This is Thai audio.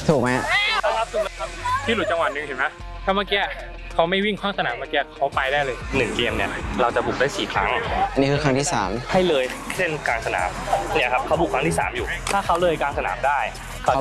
ถูกไหมที่หลุดจังหวะหนึ่งเห็นไหมถ้าเมื่อกี้เขาไม่วิ่งเข้าสนามเมื่อกี้เขาไปได้เลย1 เกมเนี่ยเราจะบุกได้4 ครั้งอันนี้คือครั้งที่ให้เลยเส้นกลางสนามเนี่ยครับเขาบุกครั้งที่3อยู่ถ้าเขาเลยกลางสนามได้เขา